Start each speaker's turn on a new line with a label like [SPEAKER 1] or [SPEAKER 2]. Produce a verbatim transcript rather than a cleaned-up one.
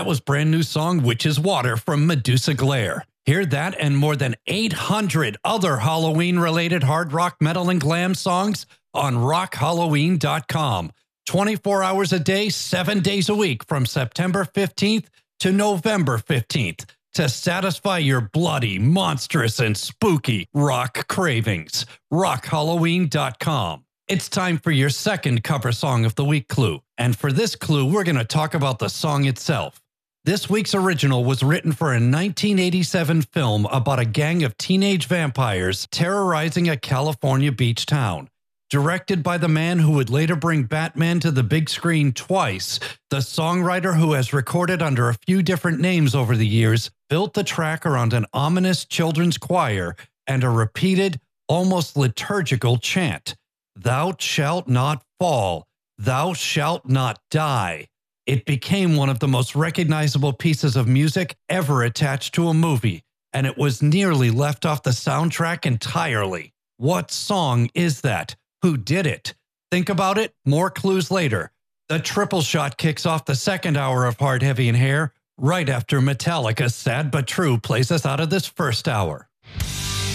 [SPEAKER 1] that was brand new song Witch's Water from Medusa Glare. Hear that and more than eight hundred other Halloween-related hard rock, metal, and glam songs on rock halloween dot com. twenty-four hours a day, seven days a week from September fifteenth to November fifteenth to satisfy your bloody, monstrous, and spooky rock cravings. rock halloween dot com. It's time for your second cover song of the week clue. And for this clue, we're going to talk about the song itself. This week's original was written for a nineteen eighty-seven film about a gang of teenage vampires terrorizing a California beach town. Directed by the man who would later bring Batman to the big screen twice, the songwriter, who has recorded under a few different names over the years, built the track around an ominous children's choir and a repeated, almost liturgical chant. Thou shalt not fall, thou shalt not die. It became one of the most recognizable pieces of music ever attached to a movie, and it was nearly left off the soundtrack entirely. What song is that? Who did it? Think about it. More clues later. The Triple Shot kicks off the second hour of Hard, Heavy, and Hair right after Metallica's Sad But True plays us out of this first hour.